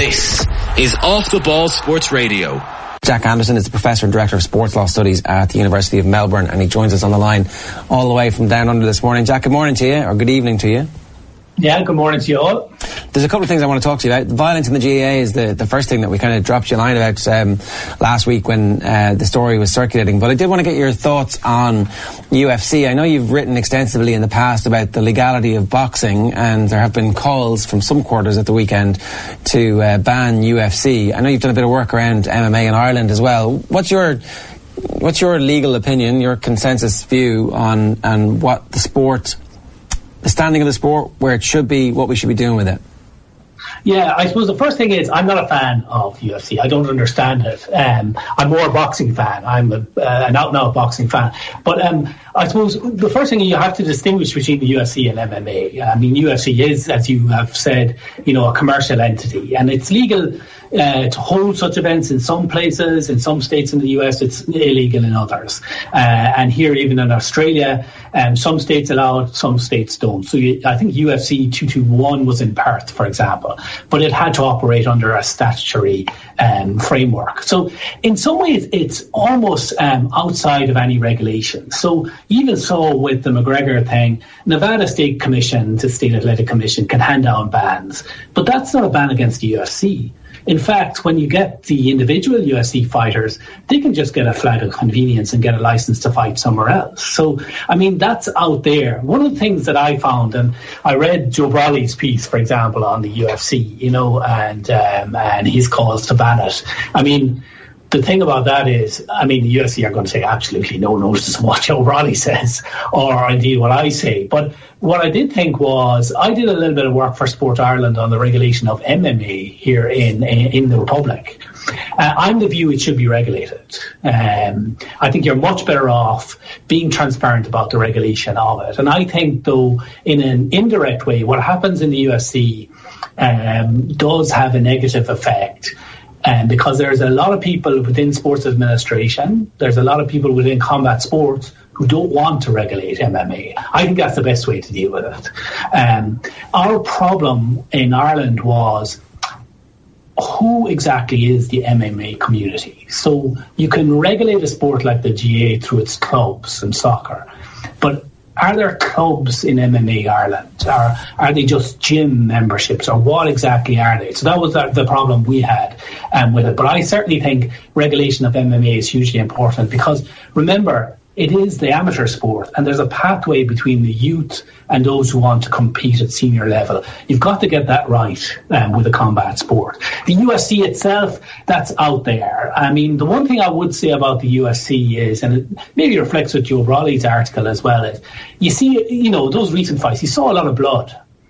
This is Off the Ball Sports Radio. Jack Anderson is the Professor and Director of Sports Law Studies at the University of Melbourne, and he joins us on the line all the way from down under this morning. Jack, good morning to you, or good evening to you. Yeah, good morning to you all. There's a couple of things I want to talk to you about. Violence in the GAA is the first thing that we kind of dropped you a line about last week when the story was circulating. But I did want to get your thoughts on UFC. I know you've written extensively in the past about the legality of boxing, and there have been calls from some quarters at the weekend to ban UFC. I know you've done a bit of work around MMA in Ireland as well. What's your legal opinion, your consensus view on what the sport, the standing of the sport, where it should be, what we should be doing with it? Yeah, I suppose the first thing is I'm not a fan of UFC. I don't understand it. I'm more a boxing fan. I'm an out-and-out boxing fan. But I suppose the first thing you have to distinguish between the UFC and MMA. I mean, UFC is, as you have said, a commercial entity, and it's legal to hold such events in some places. In some states in the US, it's illegal in others. And here, even in Australia, some states allow it, some states don't. So I think UFC 221 was in Perth, for example, but it had to operate under a statutory framework. So in some ways, it's almost outside of any regulation. So even so, with the McGregor thing, Nevada State Commission, the State Athletic Commission, can hand down bans, but that's not a ban against the UFC. In fact, when you get the individual UFC fighters, they can just get a flag of convenience and get a license to fight somewhere else. So, I mean, that's out there. One of the things that I found, and I read Joe Brolly's piece, for example, on the UFC, and his calls to ban it. I mean, the thing about that is, the UFC are going to take absolutely no notice of what Joe Brolly says, or indeed what I say. But what I did think was, I did a little bit of work for Sport Ireland on the regulation of MMA here in the Republic. I'm the view it should be regulated. I think you're much better off being transparent about the regulation of it. And I think, though, in an indirect way, what happens in the UFC does have a negative effect. Because there's a lot of people within sports administration, there's a lot of people within combat sports who don't want to regulate MMA. I think that's the best way to deal with it. Our problem in Ireland was, who exactly is the MMA community? So you can regulate a sport like the GAA through its clubs and soccer, but are there clubs in MMA Ireland? Are they just gym memberships, or what exactly are they? So that was the problem we had with it. But I certainly think regulation of MMA is hugely important, because remember, it is the amateur sport, and there's a pathway between the youth and those who want to compete at senior level. You've got to get that right with a combat sport. The UFC itself, that's out there. I mean, the one thing I would say about the UFC is, and it maybe reflects with Joe Brolly's article as well, is you see, those recent fights, you saw a lot of blood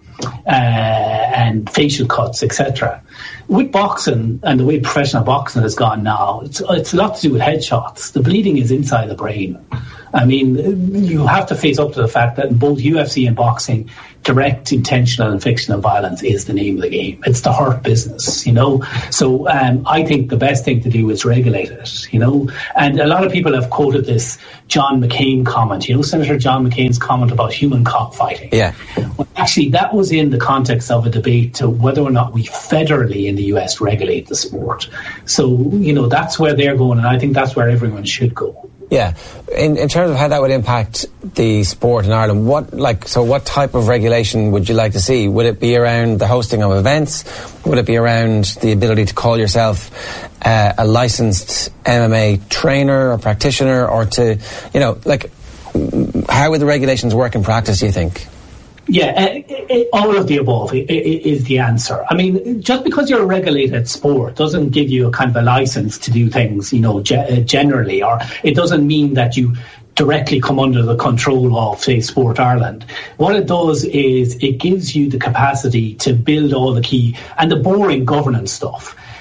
and facial cuts, etc. With boxing and the way professional boxing has gone now, it's a lot to do with headshots. The bleeding is inside the brain. I mean, you have to face up to the fact that in both UFC and boxing, direct, intentional and fictional violence is the name of the game. It's the hurt business, So I think the best thing to do is regulate it, And a lot of people have quoted this John McCain comment, Senator John McCain's comment about human cockfighting. Yeah. Well, actually, that was in the context of a debate to whether or not we federally in the US regulate the sport. So, that's where they're going, and I think that's where everyone should go. Yeah. In terms of how that would impact the sport in Ireland, what type of regulation would you like to see? Would it be around the hosting of events? Would it be around the ability to call yourself a licensed MMA trainer or practitioner, or to, how would the regulations work in practice, do you think? Yeah, all of the above is the answer. I mean, just because you're a regulated sport doesn't give you a kind of a license to do things, generally, or it doesn't mean that you directly come under the control of, say, Sport Ireland. What it does is it gives you the capacity to build all the key and the boring governance stuff.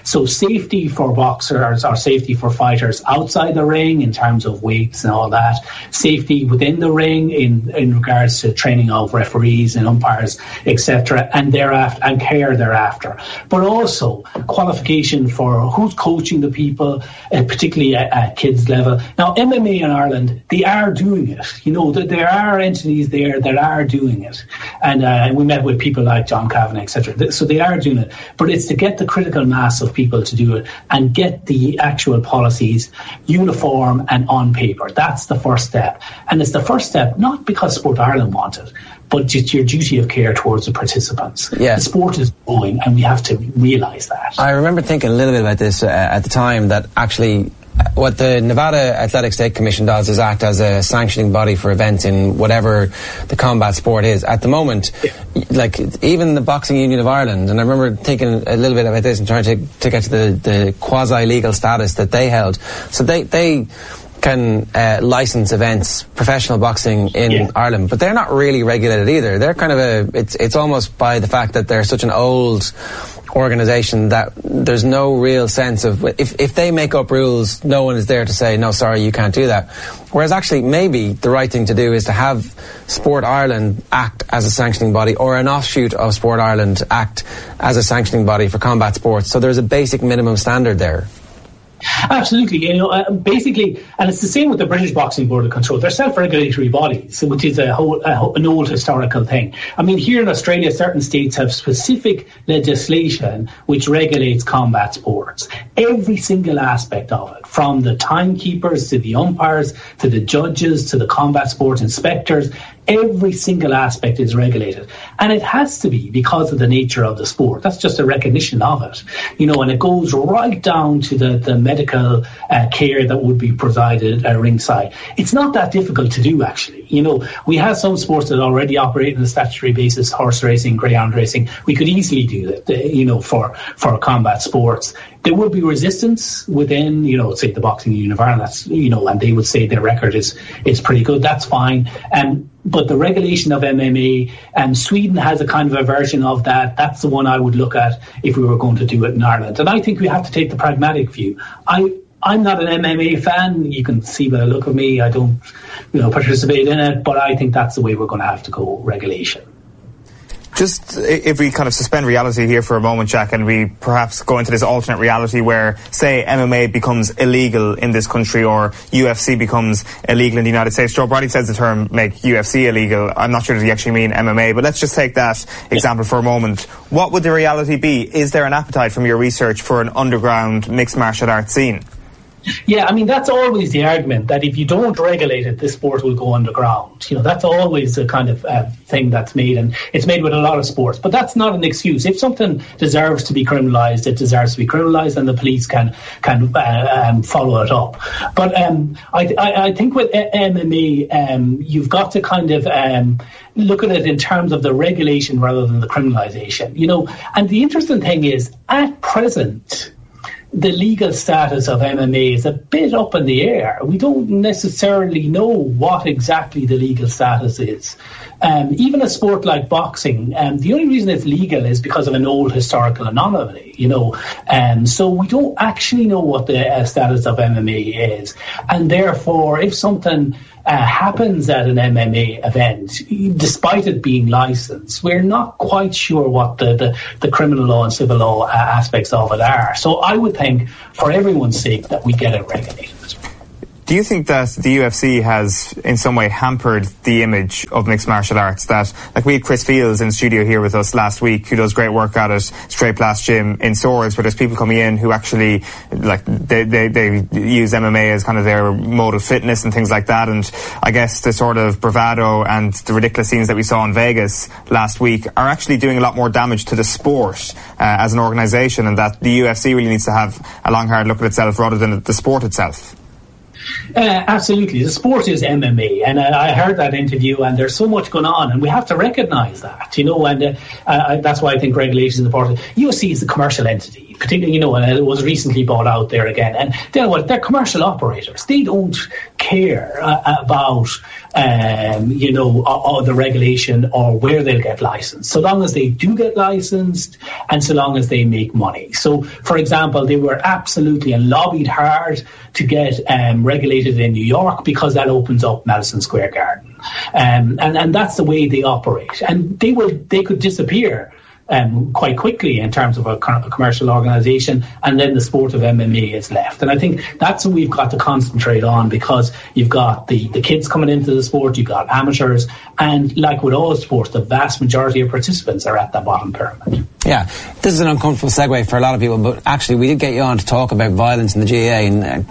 So safety for boxers or safety for fighters outside the ring in terms of weights and all that, safety within the ring in regards to training of referees and umpires, etc., and thereafter, and care thereafter. But also qualification for who's coaching the people, particularly at kids level. Now, MMA in Ireland, they are doing it. You know, there are entities there that are doing it. And we met with people like John Kavanagh, etc. So they are doing it. But it's to get the critical mass of people to do it and get the actual policies uniform and on paper. That's the first step. And it's the first step, not because Sport Ireland want it, but just your duty of care towards the participants. Yeah. The sport is growing, and we have to realise that. I remember thinking a little bit about this at the time, that actually what the Nevada Athletic State Commission does is act as a sanctioning body for events in whatever the combat sport is. At the moment, like even the Boxing Union of Ireland, and I remember thinking a little bit about this and trying to get to the quasi-legal status that they held. So they can license events, professional boxing in Ireland, but they're not really regulated either. They're kind of it's almost by the fact that they're such an old organisation that there's no real sense of, if they make up rules, no one is there to say, no, sorry, you can't do that. Whereas actually maybe the right thing to do is to have Sport Ireland act as a sanctioning body, or an offshoot of Sport Ireland act as a sanctioning body for combat sports. So there's a basic minimum standard there. Absolutely, you know, basically, and it's the same with the British Boxing Board of Control. They're self-regulatory bodies, which is an old historical thing. I mean, here in Australia, certain states have specific legislation which regulates combat sports. Every single aspect of it, from the timekeepers to the umpires to the judges to the combat sports inspectors, every single aspect is regulated. And it has to be because of the nature of the sport. That's just a recognition of it. You know, and it goes right down to the medical care that would be provided at ringside. It's not that difficult to do, actually. You know, we have some sports that already operate on a statutory basis, horse racing, greyhound racing. We could easily do that, you know, for combat sports. There would be resistance within, you know, say the Boxing Union of Ireland, that's, you know, and they would say their record is pretty good. That's fine. But the regulation of MMA, Sweden has a kind of a version of that. That's the one I would look at if we were going to do it in Ireland. And I think we have to take the pragmatic view. I'm not an MMA fan. You can see by the look of me, I don't, you know, participate in it. But I think that's the way we're going to have to go, regulation. Just if we kind of suspend reality here for a moment, Jack, and we perhaps go into this alternate reality where, say, MMA becomes illegal in this country, or UFC becomes illegal in the United States. Joe Bradley says the term make UFC illegal. I'm not sure that he actually mean MMA, but let's just take that example for a moment. What would the reality be? Is there an appetite from your research for an underground mixed martial arts scene? Yeah, I mean, that's always the argument, that if you don't regulate it, this sport will go underground. You know, that's always the kind of thing that's made, and it's made with a lot of sports. But that's not an excuse. If something deserves to be criminalised, it deserves to be criminalised, and the police can follow it up. But I think with MMA, you've got to kind of look at it in terms of the regulation rather than the criminalisation. You know, and the interesting thing is, at present, the legal status of MMA is a bit up in the air. We don't necessarily know what exactly the legal status is. Even a sport like boxing, the only reason it's legal is because of an old historical anomaly, you know. So we don't actually know what the status of MMA is. And therefore, if something happens at an MMA event, despite it being licensed, we're not quite sure what the criminal law and civil law aspects of it are. So I would think, for everyone's sake, that we get it regulated. Do you think that the UFC has in some way hampered the image of mixed martial arts? That, like, we had Chris Fields in studio here with us last week, who does great work out at Straight Blast Gym in Swords, where there's people coming in who actually, like, they use MMA as kind of their mode of fitness and things like that. And I guess the sort of bravado and the ridiculous scenes that we saw in Vegas last week are actually doing a lot more damage to the sport as an organisation, and that the UFC really needs to have a long, hard look at itself rather than the sport itself. Absolutely. The sport is MMA, and I heard that interview, and there's so much going on, and we have to recognise that, you know, and that's why I think regulation is important. UFC is a commercial entity. UFC, particularly, and it was recently bought out there again. And they're commercial operators. They don't care about, all the regulation or where they'll get licensed, so long as they do get licensed and so long as they make money. So, for example, they were absolutely and lobbied hard to get regulated in New York because that opens up Madison Square Garden. And that's the way they operate. And they could disappear quite quickly in terms of a commercial organisation, and then the sport of MMA is left. And I think that's what we've got to concentrate on, because you've got the kids coming into the sport, you've got amateurs, and like with all sports, the vast majority of participants are at the bottom pyramid. Yeah, this is an uncomfortable segue for a lot of people, but actually we did get you on to talk about violence in the GAA, and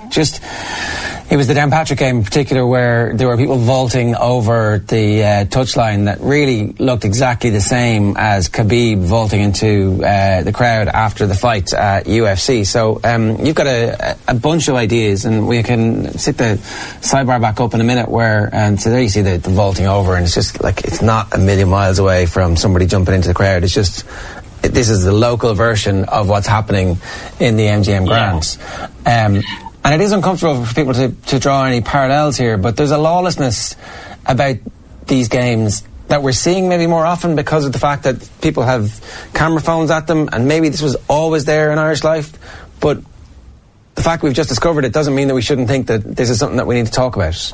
it was the Downpatrick game in particular where there were people vaulting over the touchline that really looked exactly the same as Khabib vaulting into the crowd after the fight at UFC. So you've got a bunch of ideas, and we can sit the sidebar back up in a minute so there you see the vaulting over, and it's just like it's not a million miles away from somebody jumping into the crowd. It's just this is the local version of what's happening in the MGM grounds. And it is uncomfortable for people to draw any parallels here, but there's a lawlessness about these games that we're seeing maybe more often because of the fact that people have camera phones at them, and maybe this was always there in Irish life, but the fact we've just discovered it doesn't mean that we shouldn't think that this is something that we need to talk about.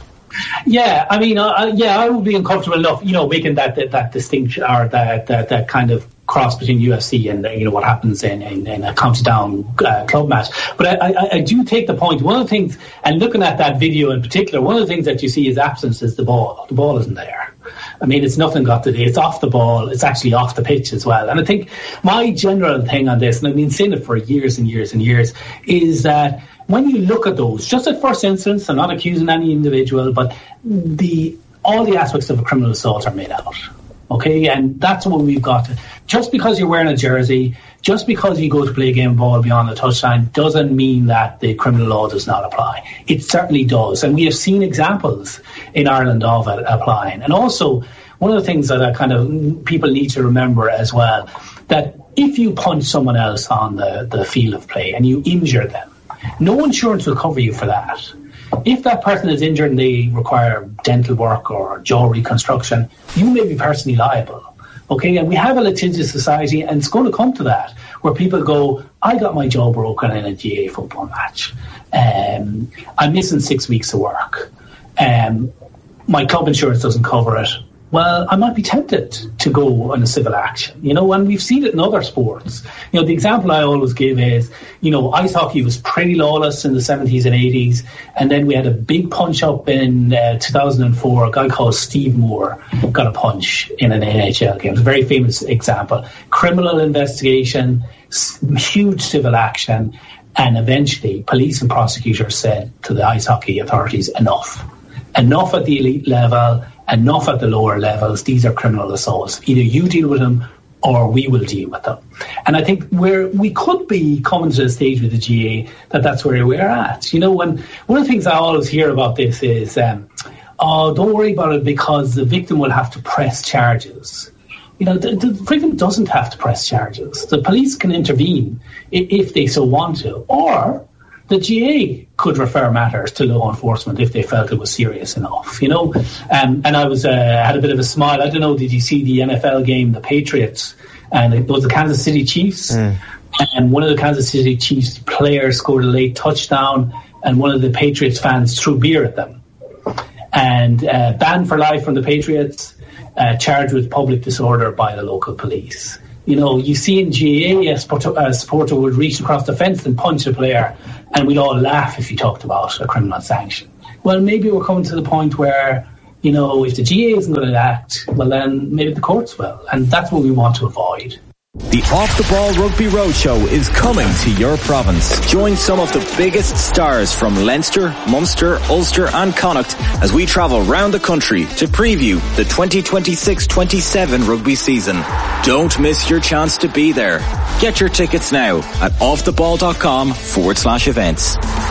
Yeah, I mean, I would be uncomfortable enough, making that distinction or that kind of cross between UFC and what happens in a County Down club match. But I do take the point. One of the things, and looking at that video in particular, one of the things that you see is absence is the ball. The ball isn't there. I mean, it's nothing got to do. It's off the ball. It's actually off the pitch as well. And I think my general thing on this, and I've been saying it for years and years and years, is that when you look at those, just at first instance, I'm not accusing any individual, but all the aspects of a criminal assault are made out. Okay, and that's what we've got. Just because you're wearing a jersey, just because you go to play a game of ball beyond the touchline, doesn't mean that the criminal law does not apply. It certainly does, and we have seen examples in Ireland of it applying. And also, one of the things that people need to remember as well, that if you punch someone else on the field of play and you injure them, no insurance will cover you for that. If that person is injured and they require dental work or jaw reconstruction, you may be personally liable. Okay, and we have a litigious society, and it's going to come to that, where people go, I got my jaw broken in a GAA football match. I'm missing 6 weeks of work. My club insurance doesn't cover it. Well, I might be tempted to go on a civil action, and we've seen it in other sports. The example I always give is, ice hockey was pretty lawless in the 70s and 80s, and then we had a big punch-up in 2004. A guy called Steve Moore got a punch in an NHL game. It's a very famous example. Criminal investigation, huge civil action, and eventually police and prosecutors said to the ice hockey authorities, enough. Enough at the elite level, enough at the lower levels. These are criminal assaults. Either you deal with them or we will deal with them. And I think we could be coming to the stage with the GAA that's where we're at. When one of the things I always hear about this is, don't worry about it because the victim will have to press charges. The victim doesn't have to press charges. The police can intervene if they so want to, or the GAA could refer matters to law enforcement if they felt it was serious enough, And I had a bit of a smile. I don't know, did you see the NFL game, the Patriots, and it was the Kansas City Chiefs? And one of the Kansas City Chiefs players scored a late touchdown, and one of the Patriots fans threw beer at them. And banned for life from the Patriots, charged with public disorder by the local police. You see in GAA, a supporter would reach across the fence and punch a player, and we'd all laugh if you talked about a criminal sanction. Well, maybe we're coming to the point where, if the GAA isn't going to act, well then maybe the courts will, and that's what we want to avoid. The Off the Ball Rugby Roadshow is coming to your province. Join some of the biggest stars from Leinster, Munster, Ulster and Connacht as we travel round the country to preview the 2026-27 rugby season. Don't miss your chance to be there. Get your tickets now at offtheball.com/events.